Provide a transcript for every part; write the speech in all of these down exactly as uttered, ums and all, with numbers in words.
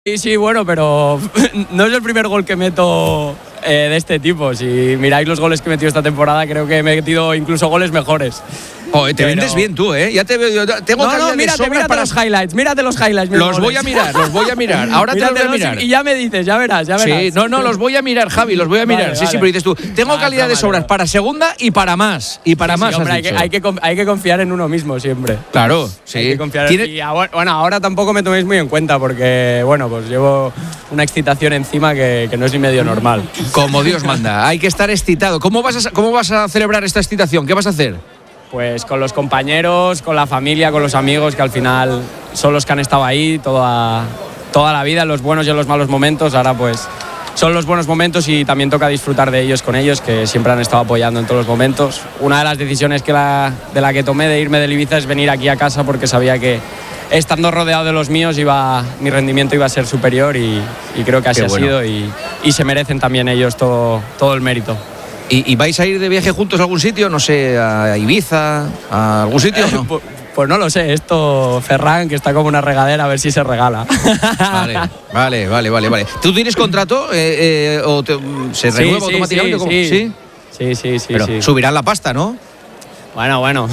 Sí, sí, bueno, pero no es el primer gol que meto eh, de este tipo. Si miráis los goles que he metido esta temporada, creo que he metido incluso goles mejores. Oh, te Pero... vendes bien tú, ¿eh? Ya te veo. Tengo no, no, mírate, mírate para los highlights, mírate los highlights. Los voy a mirar, los voy a mirar. Ahora te los voy a mirar. Y ya me dices, ya verás, ya verás. Sí, no, no, los voy a mirar, Javi, los voy a mirar. Vale, sí, vale. sí, pero dices tú, tengo Ah, calidad de vale, sobras vale. para segunda y para más. Y para Sí, más, sí, has hombre, hay, dicho. que, hay, que, hay que confiar en uno mismo siempre. Claro, sí. Hay que confiar ¿Tiene- y ahora, bueno, ahora tampoco me toméis muy en cuenta porque, bueno, pues llevo una excitación encima que, que no es ni medio normal. Como Dios manda, hay que estar excitado. ¿Cómo vas, a, ¿Cómo vas a celebrar esta excitación? ¿Qué vas a hacer? Pues con los compañeros, con la familia, con los amigos, que al final son los que han estado ahí toda, toda la vida, en los buenos y en los malos momentos. Ahora pues son los buenos momentos y también toca disfrutar de ellos con ellos, que siempre han estado apoyando en todos los momentos. Una de las decisiones que la, de la que tomé de irme del Ibiza es venir aquí a casa porque sabía que estando rodeado de los míos iba, mi rendimiento iba a ser superior y, y creo que así Qué ha bueno. sido y, y se merecen también ellos todo, todo el mérito. ¿Y, ¿Y vais a ir de viaje juntos a algún sitio? No sé, a Ibiza, a algún sitio, ¿no? Pues, pues no lo sé, esto Ferran, que está como una regadera, a ver si se regala. Vale, vale, vale, vale, vale. ¿Tú tienes contrato eh, eh, o te- se Sí, renueva sí, automáticamente? sí, ¿Cómo? sí. ¿Sí? Sí, sí, sí. Pero sí. subirán la pasta, ¿no? Bueno, bueno.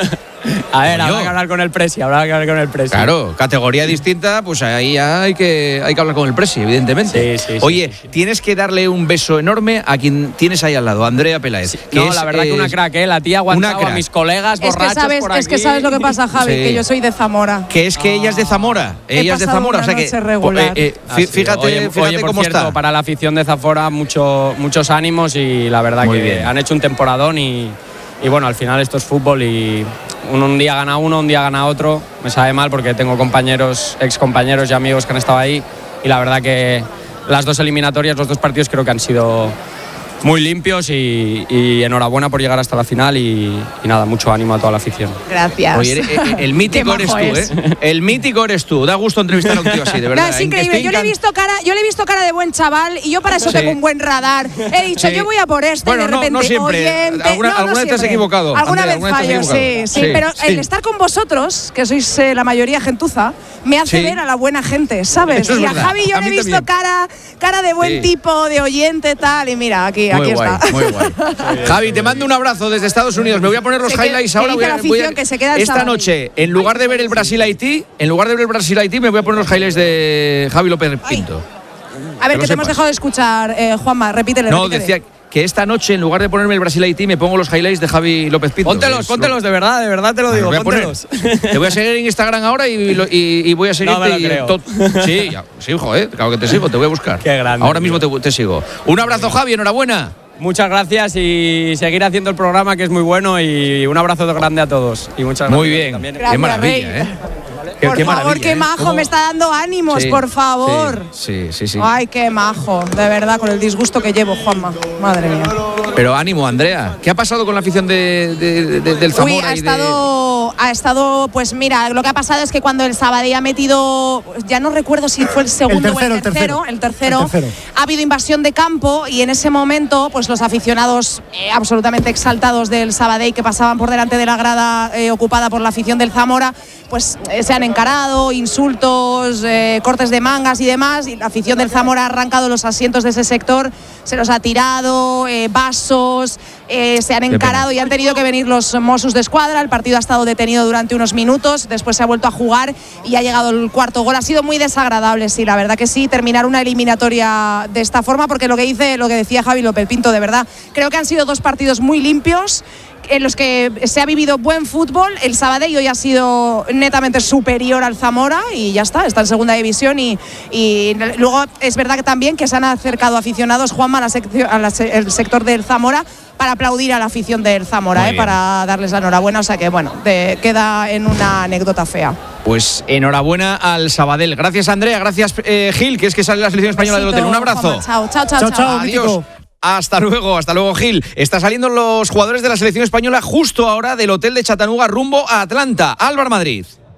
A ver, Coño. habrá que hablar con el Presi, habrá que hablar con el Presi. Claro, categoría distinta, pues ahí ya hay que, hay que hablar con el Presi, evidentemente. Sí, sí, sí, Oye, sí, sí. tienes que darle un beso enorme a quien tienes ahí al lado, a Andrea Peláez. que No, es, la verdad que una eh, crack, ¿eh? La tía ha aguantado una crack. a mis colegas Es que, borrachos sabes, por aquí. es que sabes lo que pasa, Javi, Sí. que yo soy de Zamora. Que es que ella es de Zamora. He Ella es de pasado Zamora, una o sea que. noche regular. eh, eh, Ah, fí- sí. fíjate, oye, fíjate oye, por cómo cierto, está. para la afición de Zafora, mucho, muchos ánimos y la verdad Muy que bien. han hecho un temporadón y, y bueno, al final esto es fútbol y un, un día gana uno, un día gana otro. Me sabe mal porque tengo compañeros, ex compañeros y amigos que han estado ahí y la verdad que las dos eliminatorias, los dos partidos creo que han sido muy limpios y, y enhorabuena por llegar hasta la final y, y nada, mucho ánimo a toda la afición. Gracias. Oye, el, el- el mítico Qué eres tú, majo es. ¿eh? El mítico eres tú. Da gusto entrevistar a un tío así, de verdad. No, es increíble. Estoy Yo le he encan- visto cara, yo le he visto cara de buen chaval y yo para eso Sí. tengo un buen radar. He dicho, Sí. yo voy a por este Bueno, y de no- no repente siempre. oyente. Alguna- No, no alguna vez te has siempre. equivocado, Alguna Andrea, vez alguna vez te has fallo, sí, equivocado. sí, Sí, pero sí. el estar con vosotros, que sois eh, la mayoría gentuza, me hace Sí. ver a la buena gente, ¿sabes? Eso es y a verdad. Javi yo A le he mí visto también. cara, cara de buen Sí. tipo, de oyente, tal, y mira, aquí, Muy aquí guay, está. muy guay. Javi, te mando un abrazo desde Estados Unidos. Me voy a poner los Se queda- highlights que ahora. dice Voy a- la voy a- afición que se queda el esta sábado. noche, en lugar de ver el Brasil-Haití, en lugar de ver el Brasil-Haití, me voy a poner los highlights de Javi López Pinto. A ver, lo que te hemos sepas. dejado de escuchar, eh, Juanma, repítele, No, repítele. decía que esta noche, en lugar de ponerme el Brasil-Haití, me pongo los highlights de Javi López Pinto. Póntelos, Es póntelos, lo- de verdad, de verdad te lo Me digo, los voy a poner. póntelos. Te voy a seguir en Instagram ahora y, lo- y- y voy a seguirte. No me lo y creo. to- Sí, ya, sí, joder, claro que te sigo, te voy a buscar. Qué grande, Ahora tío. mismo te, te sigo. Un abrazo, Javi, enhorabuena. Muchas gracias y seguir haciendo el programa que es muy bueno y un abrazo grande a todos. Y muchas gracias Muy bien. también. Qué Gracias, maravilla, Rey. ¿eh? Qué, Por qué favor, maravilla, qué ¿eh? majo, ¿Cómo? me está dando ánimos, Sí, por favor. Sí, sí, sí. sí. Ay, qué majo, de verdad, con el disgusto que llevo, Juanma. Madre mía. Pero ánimo, Andrea. ¿Qué ha pasado con la afición de, de- de- del Zamora? Uy, ha y de- estado, ha estado, pues mira, lo que ha pasado es que cuando el Sabadell ha metido, ya no recuerdo si fue el segundo tercero, o el el tercero, tercero. el tercero, El tercero. ha habido invasión de campo y en ese momento, pues los aficionados eh, absolutamente exaltados del Sabadell que pasaban por delante de la grada eh, ocupada por la afición del Zamora, pues eh, se han encarado, insultos, eh, cortes de mangas y demás, y la afición del Zamora ha arrancado los asientos de ese sector, se los ha tirado, eh, vasos, eh, se han pena. encarado y han tenido que venir los Mossos de Escuadra. El partido ha estado detenido durante unos minutos, después se ha vuelto a jugar y ha llegado el cuarto gol. Ha sido muy desagradable, sí, la verdad que sí, terminar una eliminatoria de esta forma, porque lo que dice, lo que decía Javi López Pinto, de verdad, creo que han sido dos partidos muy limpios, en los que se ha vivido buen fútbol. El Sabadell hoy ha sido netamente superior al Zamora y ya está, está en segunda división y, y luego es verdad que también que se han acercado aficionados, Juanma, al sector del Zamora para aplaudir a la afición del Zamora, Muy eh, bien. para darles la enhorabuena, o sea que bueno, de- queda en una anécdota fea. Pues enhorabuena al Sabadell. Gracias, Andrea. Gracias, eh, Gil, que es que sale la selección española del Besito, hotel. Un abrazo. Juanma, chao, chao, chao, Chao, chao. chao. Adiós. mítico. Hasta luego, hasta luego, Gil. Está saliendo los jugadores de la selección española justo ahora del hotel de Chattanooga rumbo a Atlanta. Álvaro Madrid.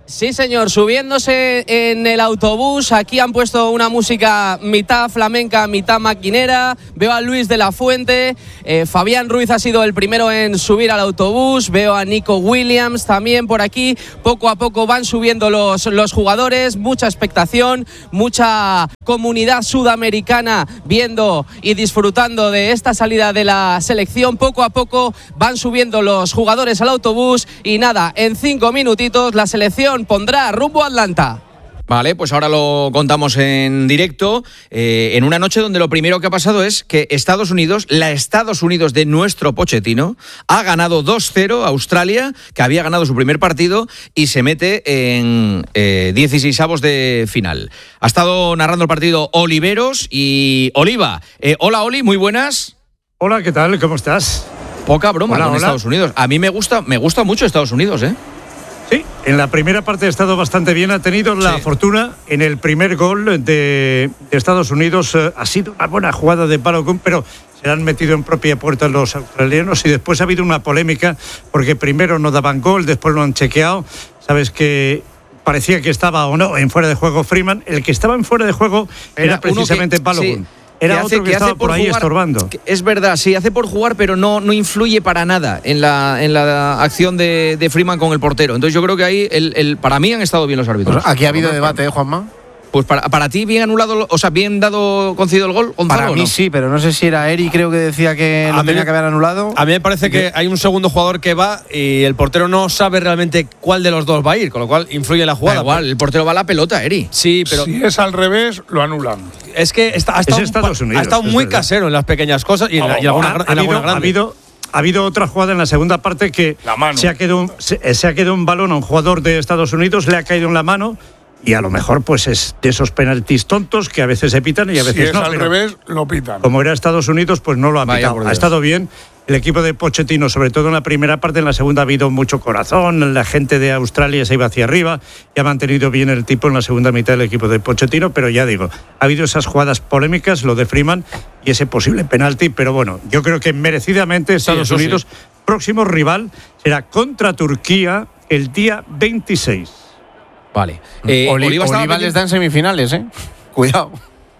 Sí, señor, subiéndose en el autobús. Aquí han puesto una música mitad flamenca, mitad maquinera. Veo a Luis de la Fuente. Eh, Fabián Ruiz ha sido el primero en subir al autobús. Veo a Nico Williams también por aquí. Poco a poco van subiendo los, los jugadores. Mucha expectación, mucha comunidad sudamericana viendo y disfrutando de esta salida de la selección. Poco a poco van subiendo los jugadores al autobús. Y nada, en cinco minutitos la selección pondrá rumbo a Atlanta. Vale, pues ahora lo contamos en directo, eh, en una noche donde lo primero que ha pasado es que Estados Unidos, la Estados Unidos de nuestro Pochettino, ha ganado dos cero a Australia, que había ganado su primer partido, y se mete en eh, dieciseisavos de final. Ha estado narrando el partido Oliveros y Oliva. Eh, hola, Oli, muy buenas. Hola, ¿qué tal? ¿Cómo estás? Poca broma hola, con hola. Estados Unidos. A mí me gusta, me gusta mucho Estados Unidos, ¿eh? Sí, en la primera parte ha estado bastante bien. Ha tenido la sí. fortuna en el primer gol de, de Estados Unidos. Eh, ha sido una buena jugada de palo, pero se han metido en propia puerta los australianos y después ha habido una polémica porque primero no daban gol, después lo han chequeado. Sabes que parecía que estaba o no en fuera de juego Freeman. El que estaba en fuera de juego era, era precisamente Balogun. Sí. Era que hace, otro que, que estaba por, por ahí jugar, estorbando. Es verdad, sí, hace por jugar, pero no, no influye para nada en la, en la acción de, de Freeman con el portero. Entonces yo creo que ahí, el, el, para mí han estado bien los árbitros. Pues aquí ha habido debate, ¿eh, Juanma? Pues para, para ti, bien anulado, o sea, bien dado, concedido el gol, Gonzalo. Para mí ¿no? sí, pero no sé si era Eri, creo que decía que lo tenía que haber anulado. A mí me parece que hay un segundo jugador que va y el portero no sabe realmente cuál de los dos va a ir, con lo cual influye en la jugada. Da igual, el portero va a la pelota, Eri. Sí, pero si es al revés, lo anulan. Es que está, ha estado, es Estados Unidos, ha estado muy verdad. casero en las pequeñas cosas y en, la, y alguna, ha, en ha habido, alguna grande. Ha habido, ha habido otra jugada en la segunda parte que se ha, quedado un, se, se ha quedado un balón a un jugador de Estados Unidos, le ha caído en la mano. Y a lo mejor pues es de esos penaltis tontos que a veces se pitan y a veces si es no. al revés, lo pitan. Como era Estados Unidos, pues no lo ha Vaya pitado. Ha estado bien el equipo de Pochettino, sobre todo en la primera parte. En la segunda ha habido mucho corazón. La gente de Australia se iba hacia arriba y ha mantenido bien el tipo en la segunda mitad del equipo de Pochettino. Pero ya digo, ha habido esas jugadas polémicas, lo de Freeman y ese posible penalti. Pero bueno, yo creo que merecidamente Estados sí, Unidos, sí. próximo rival será contra Turquía el día veintiséis. Vale. Eh, Oli- Oliva, Oliva les da en semifinales, ¿eh? Cuidado.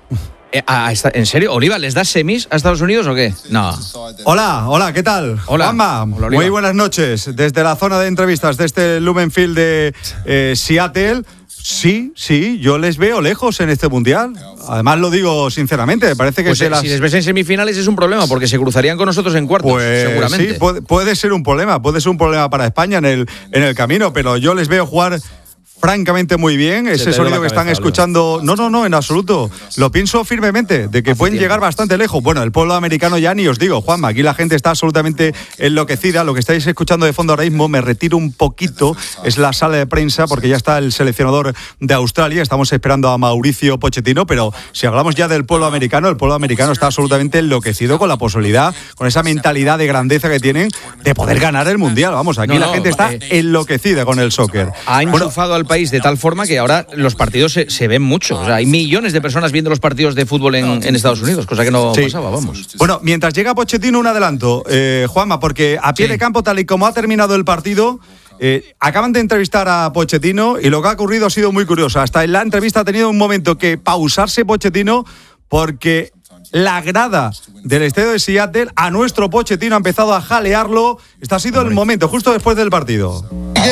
Eh, ah, ¿En serio? ¿Oliva les da semis a Estados Unidos o qué? No. Hola, hola, ¿qué tal? Hola. Juanma, Hola, muy buenas noches. Desde la zona de entrevistas de este Lumen Field de eh, Seattle. Sí, sí, yo les veo lejos en este mundial. Además lo digo sinceramente, me parece que pues se las... si les ves en semifinales es un problema porque se cruzarían con nosotros en cuartos, pues, seguramente. Sí, puede, puede ser un problema, puede ser un problema para España en el, en el camino, pero yo les veo jugar francamente muy bien, ese sonido que están escuchando, no, no, no, en absoluto, lo pienso firmemente, de que pueden llegar bastante lejos. Bueno, el pueblo americano ya ni os digo, Juanma, aquí la gente está absolutamente enloquecida, lo que estáis escuchando de fondo ahora mismo, me retiro un poquito, es la sala de prensa, porque ya está el seleccionador de Australia, estamos esperando a Mauricio Pochettino, pero si hablamos ya del pueblo americano, el pueblo americano está absolutamente enloquecido con la posibilidad, con esa mentalidad de grandeza que tienen, de poder ganar el Mundial, vamos, aquí no, la no, gente está eh, enloquecida con el soccer. Ha enchufado al país de tal forma que ahora los partidos se, se ven mucho. O sea, hay millones de personas viendo los partidos de fútbol en, en Estados Unidos, cosa que no sí. pasaba, vamos. Bueno, mientras llega Pochettino, un adelanto, eh, Juanma, porque a pie sí. de campo, tal y como ha terminado el partido, eh, acaban de entrevistar a Pochettino y lo que ha ocurrido ha sido muy curioso. Hasta en la entrevista ha tenido un momento que pausarse Pochettino porque la grada del estadio de Seattle a nuestro Pochettino ha empezado a jalearlo. Este ha sido el momento, justo después del partido.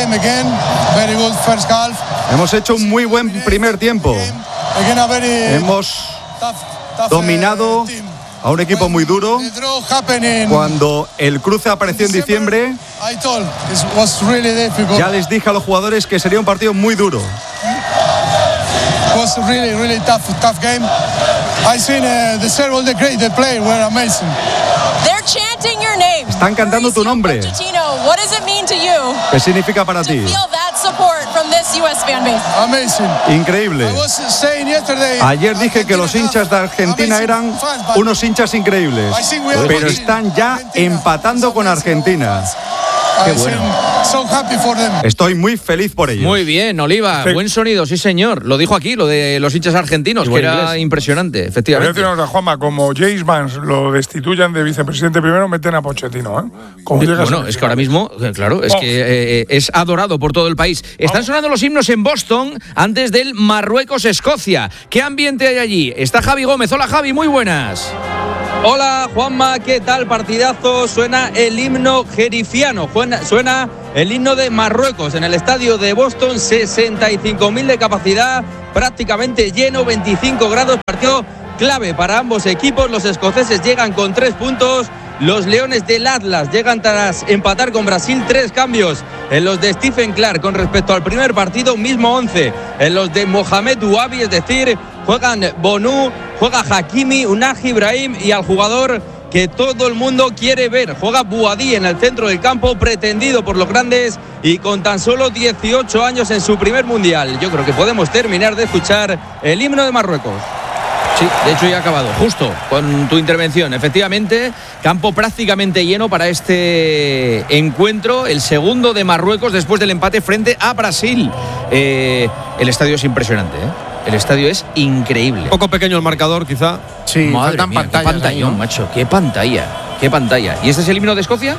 Hemos hecho un muy buen primer tiempo. Hemos dominado a un equipo muy duro. Cuando el cruce apareció en diciembre, ya les dije a los jugadores que sería un partido muy duro. Was really, really tough, tough game. I seen uh, the several the great the player were amazing. They're chanting your name. Están cantando tu nombre. What does it mean to you? ¿Qué significa para ti? To feel that support from this U S fan base. Amazing. Increíble. I was saying yesterday, Ayer dije que los hinchas de Argentina eran unos hinchas increíbles, pero están ya empatando con Argentina. Qué bueno. so happy for them. Estoy muy feliz por ellos. Muy bien, Oliva, sí. Buen sonido, sí señor. Lo dijo aquí, lo de los hinchas argentinos, que era inglés. Impresionante, efectivamente. Voy a decir una cosa, Juanma, como James Vance lo destituyan de vicepresidente primero, meten a Pochettino, ¿eh? Como eh, bueno, es que ahora mismo, claro, es oh. que eh, es adorado por todo el país. Están oh. sonando los himnos en Boston antes del Marruecos-Escocia. ¿Qué ambiente hay allí? Está Javi Gómez. Hola Javi, muy buenas. Hola Juanma, ¿qué tal? Partidazo, suena el himno gerifiano, suena el himno de Marruecos en el estadio de Boston, sesenta y cinco mil de capacidad, prácticamente lleno, veinticinco grados, partido clave para ambos equipos. Los escoceses llegan con tres puntos, los Leones del Atlas llegan tras empatar con Brasil, tres cambios en los de Stephen Clark con respecto al primer partido, mismo once en los de Mohamed Ouabi, es decir, juegan Bonu, juega Hakimi, Unahi Ibrahim y al jugador que todo el mundo quiere ver, juega Bouhaddi en el centro del campo, pretendido por los grandes y con tan solo dieciocho años en su primer mundial. Yo creo que podemos terminar de escuchar el himno de Marruecos. Sí, de hecho ya ha acabado, justo con tu intervención. Efectivamente, campo prácticamente lleno para este encuentro, el segundo de Marruecos después del empate frente a Brasil. Eh, el estadio es impresionante, ¿eh? El estadio es increíble. Un poco pequeño el marcador, quizá. Sí, madre faltan mía, qué pantallón, ahí, ¿no? macho, qué pantalla, qué pantalla. ¿Y este es el himno de Escocia?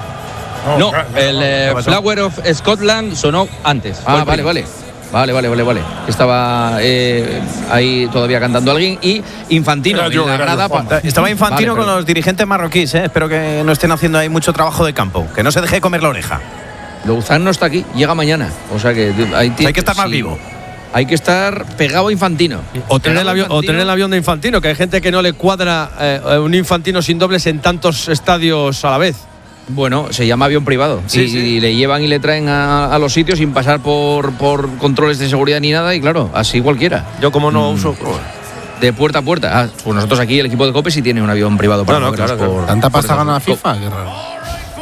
No, no el eh, Flower of Scotland sonó antes. Ah, vale, vale. Vale, vale, vale, vale. Estaba eh, ahí todavía cantando alguien y Infantino yo, en la grada. Pa... Estaba Infantino vale, con pero... los dirigentes marroquíes, ¿eh? Espero que no estén haciendo ahí mucho trabajo de campo, que no se deje comer la oreja. Louzán no está aquí, llega mañana. O sea que hay, hay que estar más sí. vivo. Hay que estar pegado a Infantino. O tener, el avión, o tener el avión de Infantino, que hay gente que no le cuadra eh, un Infantino sin dobles en tantos estadios a la vez. Bueno, se llama avión privado sí, y, sí. y le llevan y le traen a, a los sitios sin pasar por, por controles de seguridad ni nada y claro, así cualquiera. Yo como no mm. uso... De puerta a puerta. Ah, pues nosotros aquí el equipo de COPE sí tiene un avión privado para no, no, claro, por, claro. ¿Tanta pasta gana la FIFA? Qué raro.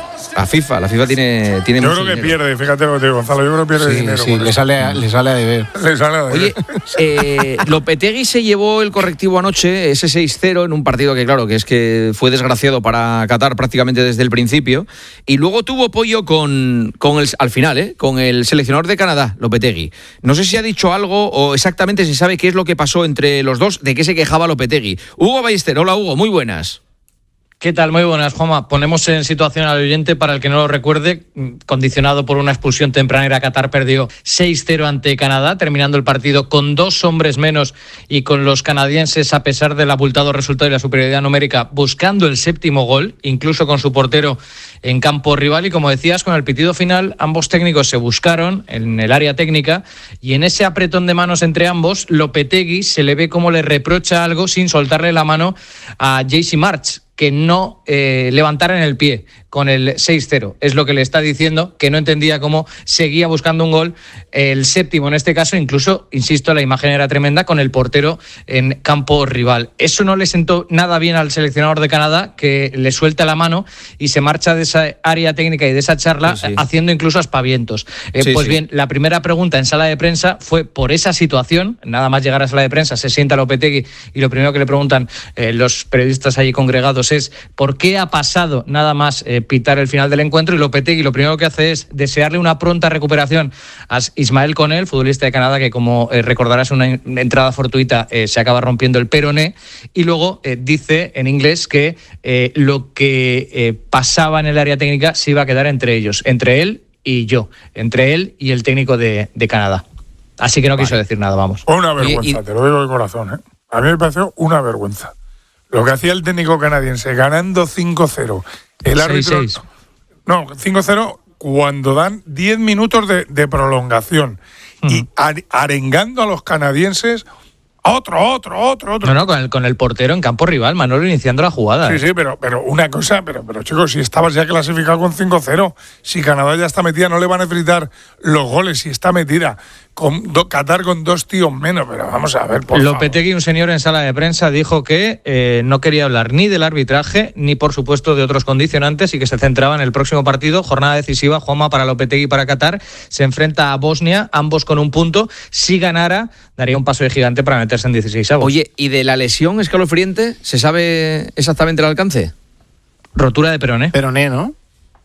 A FIFA, la FIFA tiene, tiene yo mucho creo que dinero. pierde, fíjate lo que te digo, Gonzalo, yo creo que pierde sí, dinero. Sí, le sale, a, le sale a deber. Le sale a deber. Oye, eh, Lopetegui se llevó el correctivo anoche, ese seis cero, en un partido que claro, que es que fue desgraciado para Qatar prácticamente desde el principio, y luego tuvo pollo con, con el, al final, ¿eh? con el seleccionador de Canadá, Lopetegui. No sé si ha dicho algo o exactamente se sabe qué es lo que pasó entre los dos, de qué se quejaba Lopetegui. Hugo Ballester, hola Hugo, muy buenas. ¿Qué tal? Muy buenas, Juanma. Ponemos en situación al oyente para el que no lo recuerde, condicionado por una expulsión tempranera, Qatar perdió seis cero ante Canadá, terminando el partido con dos hombres menos y con los canadienses, a pesar del abultado resultado y la superioridad numérica, buscando el séptimo gol, incluso con su portero en campo rival. Y como decías, con el pitido final, ambos técnicos se buscaron en el área técnica y en ese apretón de manos entre ambos, Lopetegui se le ve como le reprocha algo sin soltarle la mano a J C March, que no eh, levantaran el pie con el seis cero. Es lo que le está diciendo, que no entendía cómo seguía buscando un gol, el séptimo en este caso, incluso, insisto, la imagen era tremenda, con el portero en campo rival. Eso no le sentó nada bien al seleccionador de Canadá, que le suelta la mano y se marcha de esa área técnica y de esa charla, sí, sí. haciendo incluso aspavientos. Eh, sí, pues sí. bien, la primera pregunta en sala de prensa fue por esa situación. Nada más llegar a sala de prensa, se sienta Lopetegui y lo primero que le preguntan eh, los periodistas allí congregados es ¿por qué ha pasado nada más eh, pitar el final del encuentro? Y Lopetegui lo primero que hace es desearle una pronta recuperación a Ismael Conel, futbolista de Canadá, que como eh, recordarás, una entrada fortuita eh, se acaba rompiendo el peroné, y luego eh, dice en inglés que eh, lo que eh, pasaba en el área técnica se iba a quedar entre ellos, entre él y yo, entre él y el técnico de, de Canadá. Así que no vale. quiso decir nada, vamos. Una vergüenza, y, y... te lo digo de corazón, ¿eh? A mí me pareció una vergüenza. Lo que hacía el técnico canadiense, ganando cinco cero. El árbitro... seis, seis. No, cinco cero cuando dan diez minutos de, de prolongación. Uh-huh. Y arengando a los canadienses... Otro, otro, otro, otro. No, no, con el, con el portero en campo rival, Manolo iniciando la jugada. Sí, sí, pero, pero una cosa, pero, pero chicos, si estabas ya clasificado con cinco cero, si Canadá ya está metida, no le van a necesitar los goles, si está metida. Con do, Qatar con dos tíos menos, pero vamos a ver, por Lopetegui, favor. Un señor en sala de prensa, dijo que eh, no quería hablar ni del arbitraje, ni por supuesto de otros condicionantes, y que se centraba en el próximo partido, jornada decisiva, Juanma, para Lopetegui y para Qatar. Se enfrenta a Bosnia, ambos con un punto. Si ganara, daría un paso de gigante para meterse en dieciseisavos. Oye, ¿y de la lesión escalofriante se sabe exactamente el alcance? Rotura de peroné. Peroné, ¿no?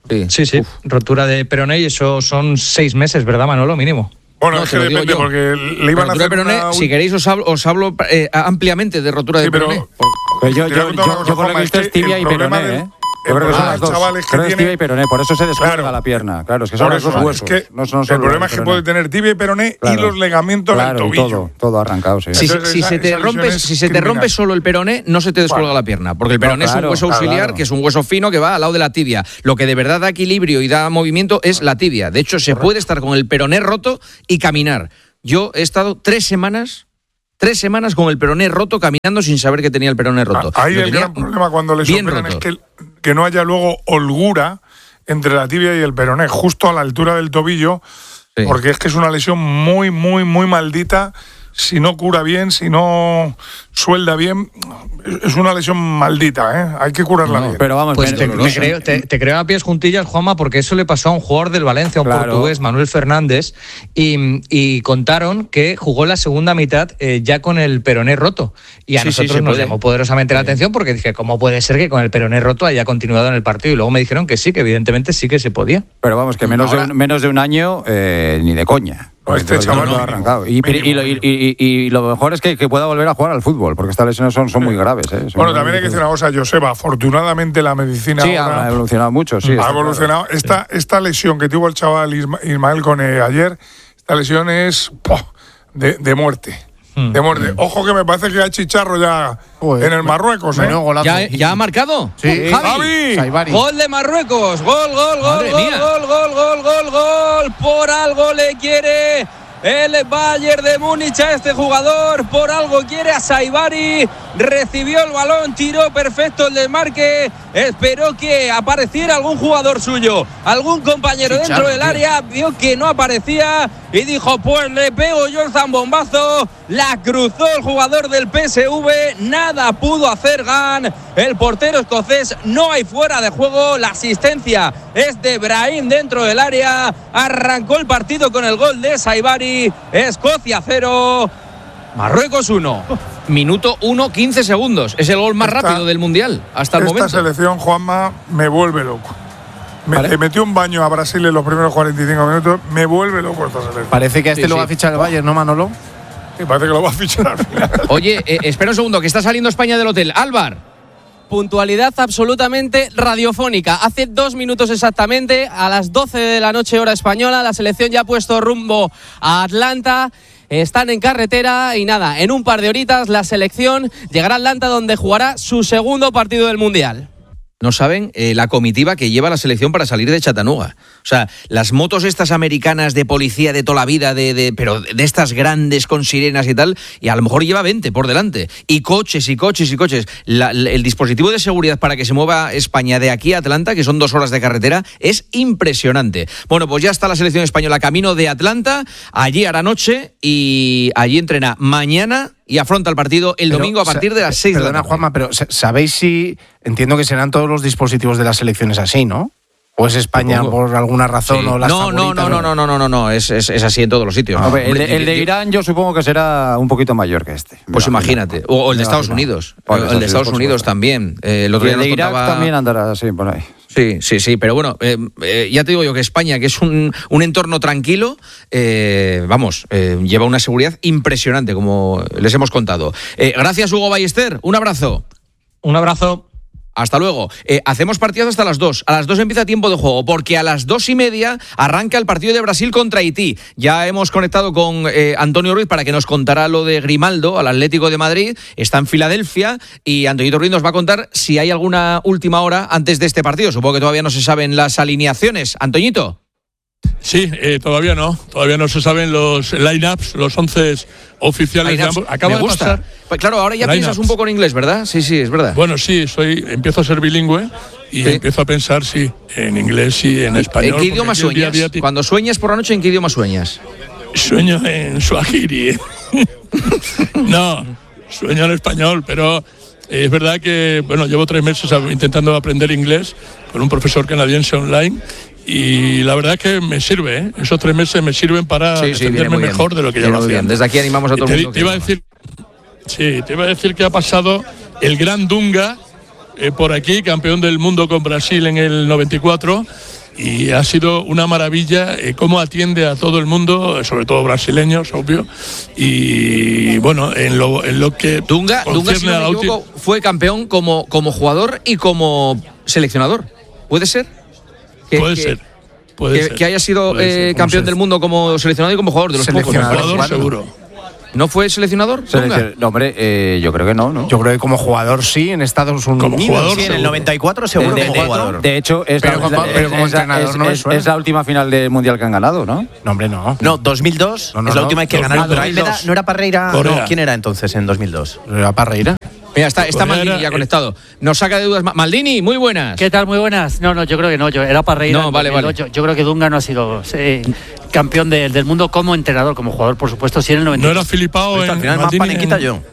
Sí, sí, sí. rotura de peroné y eso son seis meses, ¿verdad, Manolo? Mínimo. Bueno, No, es te que lo digo depende, yo. porque le iban a Rotura hacer de peroné, una... si queréis os hablo, os hablo eh, ampliamente de rotura Sí, de pero- peroné. Pero yo, Te voy a yo, contar una yo, cosa, yo por lo Juanma, que he visto es es que tibia el y problema peroné, del- ¿eh? el Yo creo que son problema las del dos. chaval es que Creo que es tiene- tibia y peroné, por eso se descuelga Claro. la pierna. Claro, es que Por son eso, los dos huesos. es que no son el solo problema es que peroné. puede tener tibia y peroné Claro. y los ligamentos Claro, del y tobillo. todo, todo arrancado, sí. Si, Entonces, si esa- se te esa rompe, lesión es si se te criminal. rompe solo el peroné, no se te descuelga la pierna, porque el peroné No, claro, es un hueso claro, auxiliar, claro. que es un hueso fino que va al lado de la tibia. Lo que de verdad da equilibrio y da movimiento es la tibia. De hecho, se puede estar con el peroné roto y caminar. Yo he estado tres semanas, tres semanas con el peroné roto caminando sin saber que tenía el peroné roto. Ahí Lo el tenía gran problema cuando les bien operan es roto. que, que no haya luego holgura entre la tibia y el peroné, justo a la altura del tobillo, Sí. porque es que es una lesión muy, muy, muy maldita. Si no cura bien, si no suelda bien, es una lesión maldita, ¿eh? Hay que curarla No, bien. Pero vamos, Pues me- te, me- me creo, te, te creo a pies juntillas, Juanma, porque eso le pasó a un jugador del Valencia, un Claro. portugués, Manuel Fernández, y, y contaron que jugó la segunda mitad eh, ya con el peroné roto. Y a Sí, sí, nosotros se nos puede. llamó poderosamente la atención porque dije, ¿cómo puede ser que con el peroné roto haya continuado en el partido? Y luego me dijeron que sí, que evidentemente sí que se podía. pero vamos, que menos, Ahora- de, un, menos de un año, eh, ni de coña. No, este Porque chaval todo mínimo, arrancado. Y, mínimo, y lo, y- y- y lo mejor es que, que pueda volver a jugar al fútbol, porque estas lesiones son, son muy graves. ¿eh? Son Bueno, muy también hay que decir graves. una cosa, Joseba, afortunadamente la medicina Sí, ahora ha evolucionado mucho, sí. ha está evolucionado. Esta, esta lesión que tuvo el chaval Isma- Ismael Cone ayer, esta lesión es ¡poh! de, de muerte. De muerte. Ojo que me parece que hay chicharro ya Joder, en el Marruecos, ¿eh? menudo golazo. ¿Ya, ¿Ya ha marcado? Sí. Javi. ¡Javi! Gol de Marruecos, gol, gol, gol, Madre gol, mía. gol, gol, gol, gol, gol. Por algo le quiere el Bayern de Múnich a este jugador, por algo quiere a Saibari. Recibió el balón, tiró perfecto el desmarque, esperó que apareciera algún jugador suyo, algún compañero Sí, dentro Charlo, del tío. área, vio que no aparecía y dijo, pues le pego yo el zambombazo. La cruzó el jugador del P S V, nada pudo hacer Gan, el portero escocés. No hay fuera de juego, la asistencia es de Brahim dentro del área. Arrancó el partido con el gol de Saibari. Escocia cero, Marruecos uno. Minuto uno, quince segundos. Es el gol más Esta- rápido del Mundial hasta el Esta momento. selección, Juanma, me vuelve loco. Me, Vale. le metió un baño a Brasil en los primeros cuarenta y cinco minutos. Me vuelve loco esta selección. Parece que a este Sí, lo sí. va a fichar el Bayern, ¿no, Manolo? Me parece que lo va a fichar al final. Oye, eh, espera un segundo, que está saliendo España del hotel. Álvar. Puntualidad absolutamente radiofónica. Hace dos minutos exactamente, a las doce de la noche hora española, la selección ya ha puesto rumbo a Atlanta. Están en carretera y nada, en un par de horitas la selección llegará a Atlanta, donde jugará su segundo partido del Mundial. No saben eh, la comitiva que lleva la selección para salir de Chattanooga. O sea, las motos estas americanas de policía de toda la vida, de, de, pero de estas grandes con sirenas y tal, y a lo mejor lleva veinte por delante. Y coches y coches y coches. La- la- el dispositivo de seguridad para que se mueva España de aquí a Atlanta, que son dos horas de carretera, es impresionante. Bueno, pues ya está la selección española camino de Atlanta. Allí hará noche y allí entrena mañana y afronta el partido el Pero, domingo a partir de las seis de la Perdona, tarde. Juanma, pero sa- ¿sabéis si. Entiendo que serán todos los dispositivos de las selecciones así, ¿no? ¿O es España Supongo. por alguna razón Sí. o las no, no, favoritas, no, no, no, no, no, no, no, es, es, es así en todos los sitios. A ¿no? ver, el, Hombre, de, el de yo- Irán yo supongo que será un poquito mayor que este. Pues Me imagínate. imagino. O, o el de Me Estados imagino. Unidos. Por el eso, de sí, Estados por Unidos supuesto. también. Eh, el otro Y día el nos de Irak contaba- también andará así, por ahí. Sí, sí, sí, pero bueno, eh, eh, ya te digo yo que España, que es un, un entorno tranquilo, eh, vamos, eh, lleva una seguridad impresionante, como les hemos contado. Eh, gracias, Hugo Ballester. Un abrazo. Un abrazo. Hasta luego. Eh, hacemos partidas hasta las dos. A las dos empieza tiempo de juego, porque a las dos y media arranca el partido de Brasil contra Haití. Ya hemos conectado con eh, Antonio Ruiz para que nos contara lo de Grimaldo, al Atlético de Madrid. Está en Filadelfia y Antonio Ruiz nos va a contar si hay alguna última hora antes de este partido. Supongo que todavía no se saben las alineaciones. Antoñito. Sí, eh, todavía no. Todavía no se saben los line-ups, los once oficiales de Lineups. ambos. Acaba Me de gusta. pasar. Pues claro, ahora ya Lineups. piensas un poco en inglés, ¿verdad? Sí, sí, es verdad. Bueno, sí, soy, empiezo a ser bilingüe y Sí. empiezo a pensar, sí, en inglés y en español. ¿En qué idioma porque aquí el día a sueñas? día ti- Cuando sueñas por la noche, ¿en qué idioma sueñas? Sueño en Swahili. No, sueño en español, pero eh, es verdad que, bueno, llevo tres meses a- intentando aprender inglés con un profesor canadiense online. Y la verdad es que me sirve, ¿eh? Esos tres meses me sirven para Sí, sí, viene defenderme muy bien. mejor de lo que ya Viene lo muy hacía. bien. Desde aquí animamos a todo el Te- mundo Te, que iba a lo decir, sí, te iba a decir que ha pasado el gran Dunga eh, por aquí, campeón del mundo con Brasil en el noventa y cuatro. y ha sido una maravilla eh, cómo atiende a todo el mundo, sobre todo brasileños, obvio, y bueno, en lo, en lo que Dunga, Dunga si no me equivoco, fue campeón como, como jugador y como seleccionador. ¿Puede ser? Que, puede que, ser. Puede que, ser. que haya sido Puede eh, ser, campeón ser. del mundo como seleccionador y como jugador de los pocos. Jugador seguro. ¿No fue seleccionador? Seleccion... No, hombre, eh, yo creo que no, ¿no? Yo creo que como jugador sí, en Estados Unidos. Como jugador, sí, en el noventa y cuatro seguro de, como de, jugador. De hecho, es pero, la, como, es, pero como es, entrenador es, no es, es la última final del Mundial que han ganado, ¿no? No, hombre, no. No, dos mil dos no, no, es la no, última vez que dos mil dos. ganaron. Pero ahí me da, ¿no era Parreira? No, ¿quién era entonces en dos mil dos? ¿Era Parreira? Mira, está, está Corea Maldini era, ya eh, conectado. Nos saca de dudas. Maldini, muy buenas. ¿Qué tal? Muy buenas. No, no, yo creo que no. Yo, era Parreira. No, vale, vale. Yo, yo creo que Dunga no ha sido eh, campeón de, del mundo como entrenador, como jugador, por supuesto, sí en el noventa. ¿No era Filipao en Al final más Maldini panenquita en- yo.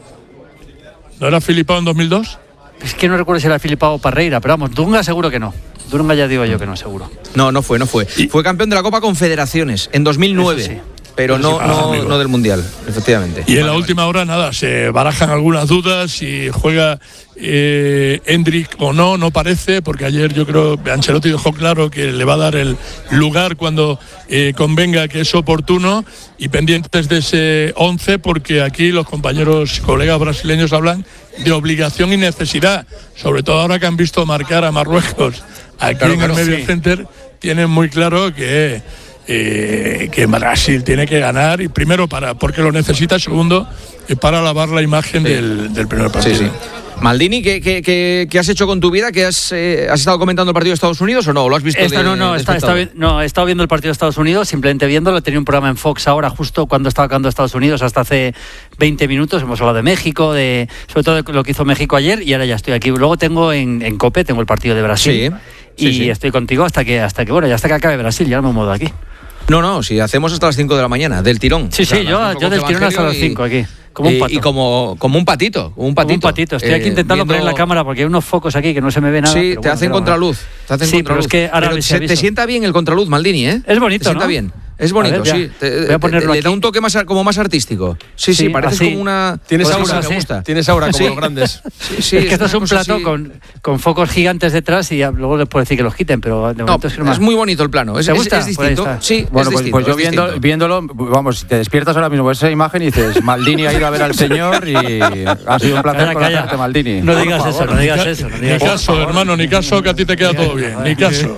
¿No era Filipao en dos mil dos? Es que no recuerdo si era Filipao o Parreira, pero vamos, Dunga seguro que no. Dunga ya digo yo que no, seguro. No, no fue, no fue. Fue campeón de la Copa Confederaciones en dos mil nueve. Eso sí. Pero no, Ah, no, amigo. no del Mundial, efectivamente. Y en Vale, la vale. última hora, nada, se barajan algunas dudas si juega eh, Endrick o no, no parece, porque ayer yo creo que Ancelotti dejó claro que le va a dar el lugar cuando eh, convenga, que es oportuno, y pendientes de ese once, porque aquí los compañeros, colegas brasileños hablan de obligación y necesidad, sobre todo ahora que han visto marcar a Marruecos aquí Claro, en claro, el Medio sí. Center, tienen muy claro que Eh, que Brasil tiene que ganar, y primero para porque lo necesita, segundo eh, para lavar la imagen Sí. del, del primer Sí, partido. sí. Maldini, ¿qué, qué, qué, qué has hecho con tu vida? ¿Qué has, eh, ¿Has estado comentando el partido de Estados Unidos o no? ¿O lo has visto Esta, de, no, no, de está, está espectador? vi- no, he estado viendo el partido de Estados Unidos, simplemente viéndolo. Tenía un programa en Fox ahora, justo cuando estaba acabando Estados Unidos, hasta hace veinte minutos. Hemos hablado de México, de sobre todo de lo que hizo México ayer, y ahora ya estoy aquí. Luego tengo en, en COPE, tengo el partido de Brasil. Sí, y sí, sí. estoy contigo hasta que, hasta que, bueno, ya hasta que acabe Brasil, ya no me muevo de aquí. No, no, si hacemos hasta las cinco de la mañana, del tirón. Sí, O sea, sí, yo, las yo del tirón hasta las cinco aquí. Como un y- pato. Y como, como un patito, como un patito. Como un patito. Estoy aquí Eh, intentando viendo- poner la cámara porque hay unos focos aquí que no se me ve nada. Sí, pero te bueno, hacen pero contraluz. Te hacen Sí, pero contraluz. es que ahora Pero les se- aviso. te sienta bien el contraluz, Maldini, ¿eh? Es bonito, Te sienta ¿no? bien. Es bonito, A ver, sí. ya. Te- Voy a ponerlo le da aquí. un toque más, ar- como más artístico. Sí, sí, Sí, parece así. como una. Tienes cosa aura, que me sí. gusta. Tienes aura como Sí. los grandes. Sí, sí, es que esto es una un cosa plato así. con, con focos gigantes detrás y ya, luego les puedo decir que los quiten, pero de No, momento es que no es me- muy bonito el plano. Es, ¿Te es- gusta? es Pues ahí distinto. está. Sí, Bueno, es pues, distinto, pues yo es viendo, distinto. viéndolo, vamos, si te despiertas ahora mismo, ves esa imagen y dices, Maldini ha ido a ver al señor y ha sido un placer Calla, calla. conocerte, Maldini. No Por digas favor. eso, no digas Ni eso. No ca- digas Ni eso. caso, hermano, ni caso, que a ti te queda todo bien. Ni caso.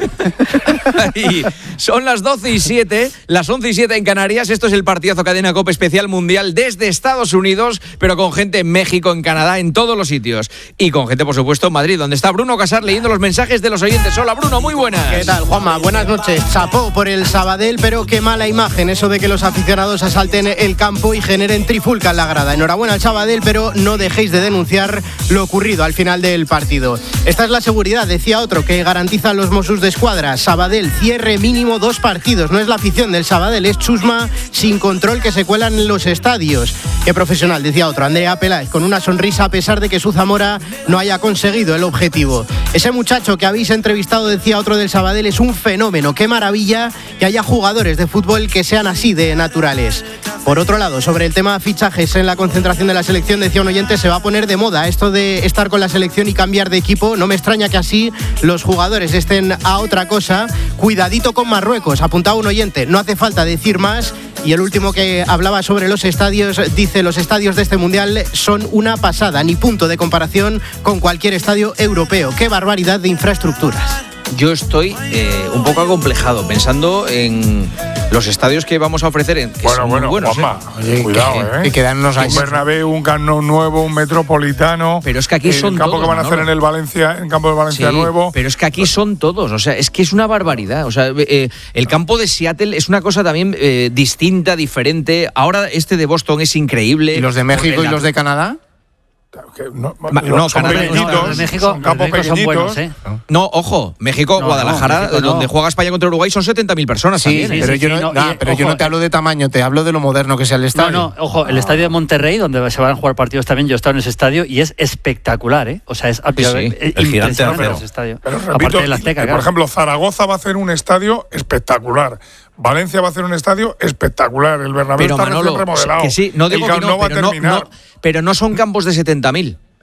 Y son las doce y siete, las once y siete en Canarias. Esto es el partidazo Cadena COPE especial mundial desde Estados Unidos, pero con gente en México, en Canadá, en todos los sitios. Y con gente, por supuesto, en Madrid, donde está Bruno Casar leyendo los mensajes de los oyentes. Hola, Bruno, muy buenas. ¿Qué tal, Juanma? Buenas noches. Chapó por el Sabadell, pero qué mala imagen eso de que los aficionados asalten el campo y generen trifulca en la grada. Enhorabuena al Sabadell, pero no dejéis de denunciar lo ocurrido al final del partido. Esta es la seguridad, decía otro, que garantizan los Mossos de Escuadra. Sabadell, cierre mínimo dos partidos. No es la afición del Sabadell, es chusma sin control que se cuelan en los estadios. Qué profesional, decía otro, Andrea Peláez, con una sonrisa a pesar de que su Zamora no haya conseguido el objetivo. Ese muchacho que habéis entrevistado, decía otro del Sabadell, es un fenómeno. Qué maravilla que haya jugadores de fútbol que sean así de naturales. Por otro lado, sobre el tema fichajes en la concentración de la selección, decía un oyente, se va a poner de moda esto de estar con la selección y cambiar de equipo. No me extraña que así los jugadores estén a otra cosa. Cuidadito con Marruecos, apuntaba un oyente, no hace falta decir más. Y el último que hablaba sobre los estadios, dice, los estadios de este Mundial son una pasada, ni punto de comparación con cualquier estadio europeo. Qué barbaridad de infraestructuras. Yo estoy eh, un poco acomplejado pensando en los estadios que vamos a ofrecer. En, que Bueno, son bueno, muy buenos, Juanma, ¿eh? cuidado, que, ¿eh? Que quedan unos Un años. Bernabéu, un Camp Nou nuevo, un Metropolitano. Pero es que aquí el son campo todos, que van a hacer Manolo. en el Valencia, en campo de Valencia Sí, nuevo. pero es que aquí son todos, o sea, es que es una barbaridad. O sea, eh, el campo de Seattle es una cosa también eh, distinta, diferente. Ahora este de Boston es increíble. ¿Y los de México y los de Canadá? Que no, Ma- no, son Canadá no, pequeñitos, no, los de México- son campos los de México son pequeñitos. buenos, ¿eh? No, ojo, México, No, Guadalajara, no, México no. donde juega España contra Uruguay, son setenta mil personas Sí, también. ¿eh? pero, sí, yo, sí, no, no, nah, y, pero yo ojo, no te hablo de tamaño, te hablo de lo moderno que sea el No, estadio. no, ojo, el estadio de Monterrey, donde se van a jugar partidos también, yo he estado en ese estadio y es espectacular, ¿eh? O sea, es sí. eh, El gigante impresionante acero. ese estadio. Pero repito, Aparte del Azteca, y, claro. por ejemplo, Zaragoza va a hacer un estadio espectacular. Valencia va a hacer un estadio espectacular. El Bernabéu Pero está Manolo, recién remodelado. que sí, no digo el que Camp no, Nou va a pero no, terminar. no, pero no son campos de setenta mil.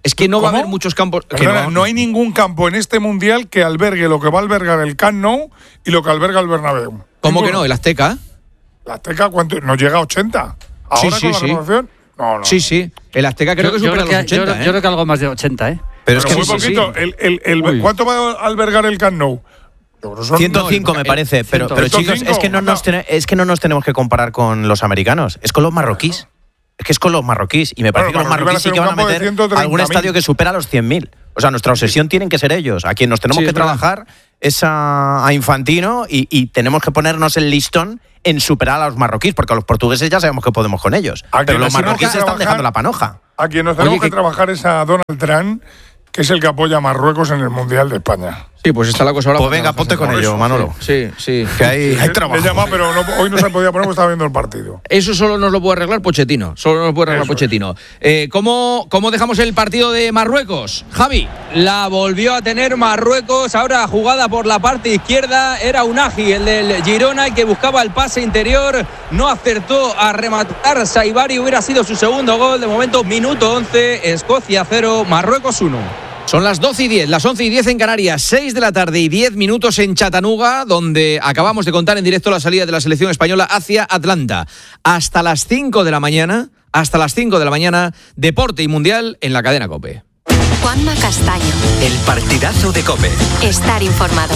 Es que no ¿Cómo? va a haber muchos campos. Que Perdona, no, no hay ningún campo en este mundial que albergue lo que va a albergar el Camp Nou y lo que alberga el Bernabéu. ¿Cómo Ninguno. que no? ¿El Azteca? ¿El Azteca cuánto? ¿Nos llega a ochenta? ¿Ahora Sí, con sí, la sí. renovación? No, no. Sí, sí. El Azteca creo yo, que yo supera creo los que, yo, ochenta. yo creo que algo más de ochenta, ¿eh? Pero, Pero es que muy sí, poquito. sí. El, el, el, ¿Cuánto va a albergar el Camp Nou? Yo creo que son- ciento cinco no, me el- parece, pero, pero ciento chicos, cinco, es que, no nos ten- es que no nos tenemos que comparar con los americanos, es con los marroquíes. Es que es con los marroquíes. Y me parece Claro, que los los marroquíes marroquíes sí que van a van a hacer un meter campo de ciento treinta algún mil. estadio que supera los cien mil. O sea, nuestra obsesión tienen que ser ellos. A quien nos tenemos Sí, que es verdad. trabajar es a, a Infantino y, y tenemos que ponernos el listón en superar a los marroquíes, porque a los portugueses ya sabemos que podemos con ellos. A Pero quien los nos tenemos marroquíes que están trabajar- dejando la panoja. A quien nos tenemos Oye, que que- trabajar es a Donald Trump, que es el que apoya a Marruecos en el Mundial de España. Sí, pues está la cosa ahora. Pues para venga, trabajar ponte con por ello, eso. Manolo. Sí, sí. Que hay, hay Le trabajo. he llamado, pero no- hoy no se podía poner porque estaba viendo el partido. Eso solo nos lo puede arreglar Pochettino. Solo nos lo puede arreglar Eso es. Pochettino. Eh, ¿cómo, ¿Cómo dejamos el partido de Marruecos? Javi. La volvió a tener Marruecos, ahora jugada por la parte izquierda, era Unagi, el del Girona, el que buscaba el pase interior, no acertó a rematar Saibari, hubiera sido su segundo gol, de momento minuto once, Escocia cero, Marruecos uno. Son las doce y diez, las once y diez en Canarias, seis de la tarde y diez minutos en Chattanooga, donde acabamos de contar en directo la salida de la selección española hacia Atlanta. Hasta las cinco de la mañana, hasta las cinco de la mañana, Deporte y Mundial en la cadena COPE. Juanma Castaño. El partidazo de COPE. Estar informado.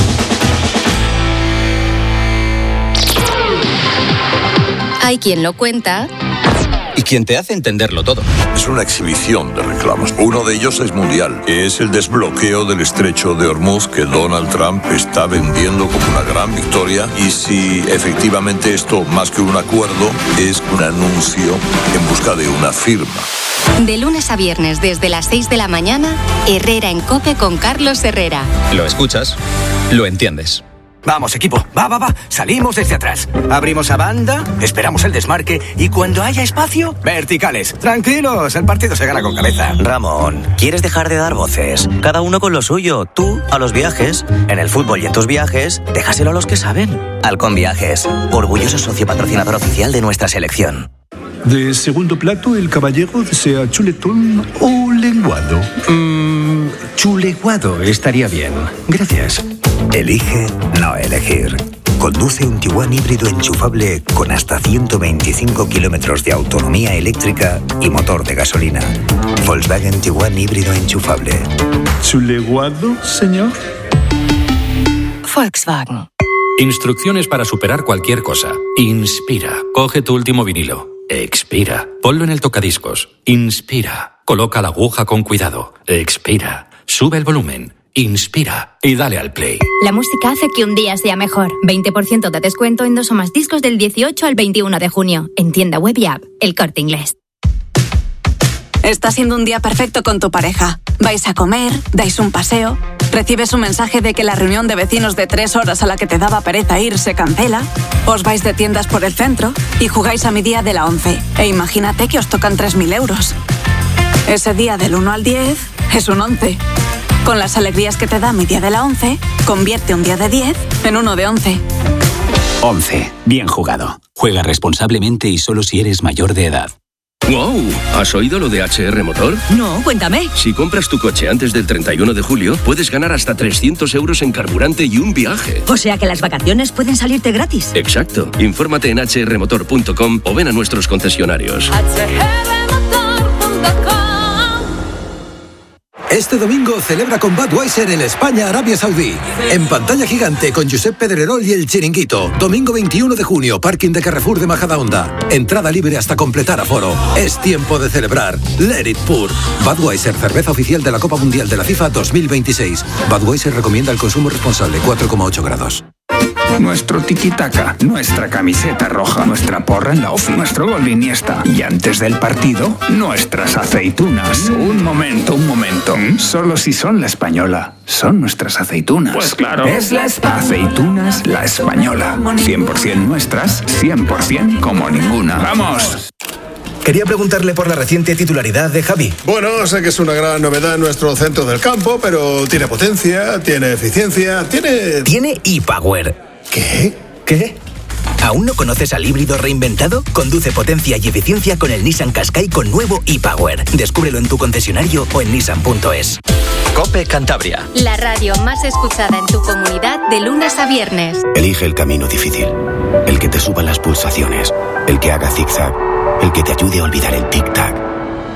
Hay quien lo cuenta Y quien te hace entenderlo todo. Es una exhibición de reclamos. Uno de ellos es mundial, que es el desbloqueo del estrecho de Hormuz que Donald Trump está vendiendo como una gran victoria. Y si efectivamente esto, más que un acuerdo, es un anuncio en busca de una firma. de lunes a viernes desde las seis de la mañana, Herrera en COPE con Carlos Herrera. Lo escuchas, lo entiendes. Vamos, equipo, va, va, va. Salimos desde atrás. Abrimos a banda, esperamos el desmarque y cuando haya espacio, verticales. Tranquilos, el partido se gana con cabeza. Ramón, ¿quieres dejar de dar voces? Cada uno con lo suyo. Tú a los viajes. En el fútbol y en tus viajes, déjaselo a los que saben. Halcón Viajes, orgulloso socio patrocinador oficial de nuestra selección. De segundo plato, el caballero desea chuletón o lenguado. Mmm, chuleguado estaría bien. Gracias. Elige no elegir. Conduce un Tiguan híbrido enchufable con hasta ciento veinticinco kilómetros de autonomía eléctrica y motor de gasolina. Volkswagen Tiguan híbrido enchufable. ¿Chuleguado, señor? Volkswagen. Instrucciones para superar cualquier cosa. Inspira. Coge tu último vinilo. Expira. Ponlo en el tocadiscos. Inspira. Coloca la aguja con cuidado. Expira. Sube el volumen. Inspira. Y dale al play. La música hace que un día sea mejor. veinte por ciento de descuento en dos o más discos del dieciocho al veintiuno de junio. En tienda web y app. El Corte Inglés. Está siendo un día perfecto con tu pareja. Vais a comer, dais un paseo, recibes un mensaje de que la reunión de vecinos de tres horas a la que te daba pereza ir se cancela, os vais de tiendas por el centro y jugáis a mi día de la once. E imagínate que os tocan tres mil euros. Ese día del uno al diez es un once. Con las alegrías que te da mi día de la once, convierte un día de diez en uno de once. once. Bien jugado. Juega responsablemente y solo si eres mayor de edad. ¡Wow! ¿Has oído lo de H R Motor? No, cuéntame. Si compras tu coche antes del treinta y uno de julio, puedes ganar hasta trescientos euros en carburante y un viaje. O sea que las vacaciones pueden salirte gratis. Exacto. Infórmate en h r motor punto com o ven a nuestros concesionarios. Este domingo celebra con Budweiser en España-Arabia Saudí. En pantalla gigante con Josep Pedrerol y El Chiringuito. Domingo veintiuno de junio, parking de Carrefour de Majadahonda. Entrada libre hasta completar aforo. Es tiempo de celebrar. Let it pour. Budweiser, cerveza oficial de la Copa Mundial de la FIFA dos mil veintiséis. Budweiser recomienda el consumo responsable, cuatro coma ocho grados. Nuestro tiki-taka, nuestra camiseta roja, nuestra porra en la ofi, nuestro gol de Iniesta. Y antes del partido, nuestras aceitunas. Un momento, un momento. Solo si son la española. Son nuestras aceitunas. Pues claro. Es la espa- Aceitunas La Española. cien por ciento nuestras, cien por ciento como ninguna. ¡Vamos! Quería preguntarle por la reciente titularidad de Javi. Bueno, sé que es una gran novedad en nuestro centro del campo, pero tiene potencia, tiene eficiencia, tiene... Tiene e-Power. ¿Qué? ¿Qué? ¿Aún no conoces al híbrido reinventado? Conduce potencia y eficiencia con el Nissan Qashqai con nuevo e-Power. Descúbrelo en tu concesionario o en nissan punto es. COPE Cantabria. La radio más escuchada en tu comunidad de lunes a viernes. Elige el camino difícil, el que te suba las pulsaciones, el que haga zigzag, el que te ayude a olvidar el tic-tac.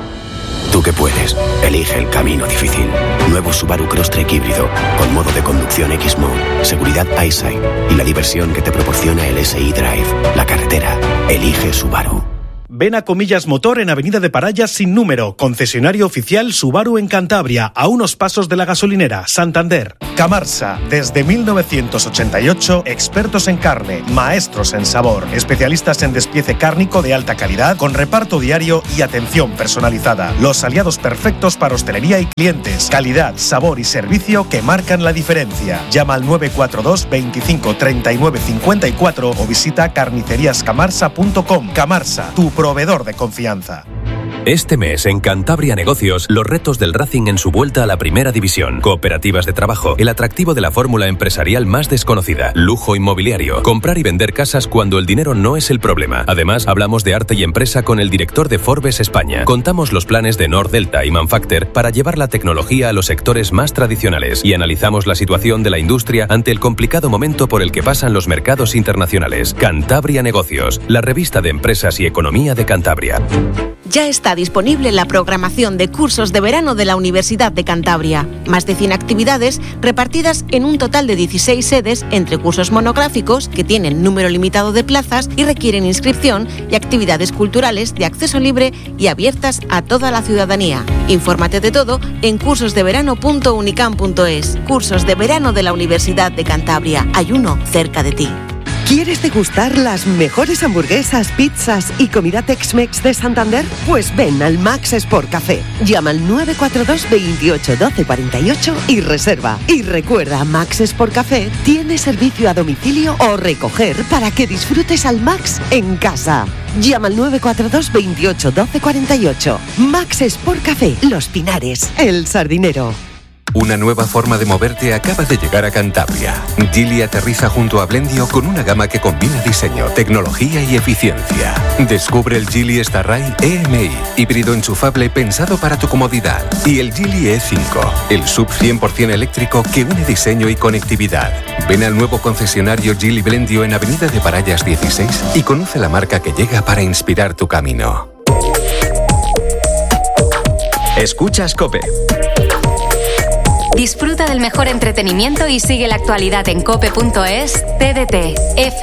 Tú que puedes, elige el camino difícil. Nuevo Subaru Crosstrek híbrido, con modo de conducción X-Mode, seguridad EyeSight y la diversión que te proporciona el S I Drive. La carretera, elige Subaru. Ven a Comillas Motor en Avenida de Parayas sin número, concesionario oficial Subaru en Cantabria, a unos pasos de la gasolinera, Santander. Camarsa, desde mil novecientos ochenta y ocho, expertos en carne, maestros en sabor, especialistas en despiece cárnico de alta calidad, con reparto diario y atención personalizada. Los aliados perfectos para hostelería y clientes, calidad, sabor y servicio que marcan la diferencia. Llama al nueve cuatro dos, veinticinco, treinta y nueve, cincuenta y cuatro o visita carnicerías camarsa punto com. Camarsa, tu proveedor de confianza. Este mes en Cantabria Negocios, los retos del Racing en su vuelta a la primera división. Cooperativas de trabajo, el atractivo de la fórmula empresarial más desconocida, lujo inmobiliario, comprar y vender casas cuando el dinero no es el problema. Además, hablamos de arte y empresa con el director de Forbes España. Contamos los planes de Nordelta y Manfacter para llevar la tecnología a los sectores más tradicionales y analizamos la situación de la industria ante el complicado momento por el que pasan los mercados internacionales. Cantabria Negocios, la revista de empresas y economía de Cantabria. Ya está disponible la programación de cursos de verano de la Universidad de Cantabria. Más de cien actividades repartidas en un total de dieciséis sedes entre cursos monográficos que tienen número limitado de plazas y requieren inscripción y actividades culturales de acceso libre y abiertas a toda la ciudadanía. Infórmate de todo en cursos de verano punto unicam punto es. Cursos de verano de la Universidad de Cantabria. Hay uno cerca de ti. ¿Quieres degustar las mejores hamburguesas, pizzas y comida Tex-Mex de Santander? Pues ven al Max Sport Café. Llama al nueve cuatro dos, veintiocho, doce, cuarenta y ocho y reserva. Y recuerda, Max Sport Café tiene servicio a domicilio o recoger para que disfrutes al Max en casa. Llama al nueve cuatro dos, veintiocho, doce, cuarenta y ocho. Max Sport Café, Los Pinares, El Sardinero. Una nueva forma de moverte acaba de llegar a Cantabria. Geely aterriza junto a Blendio con una gama que combina diseño, tecnología y eficiencia. Descubre el Geely Starray E M I, híbrido enchufable pensado para tu comodidad. Y el Geely E cinco, el sub cien por ciento eléctrico que une diseño y conectividad. Ven al nuevo concesionario Geely Blendio en Avenida de Parayas dieciséis y conoce la marca que llega para inspirar tu camino. Escuchas COPE. Disfruta del mejor entretenimiento y sigue la actualidad en cope punto es, T D T, F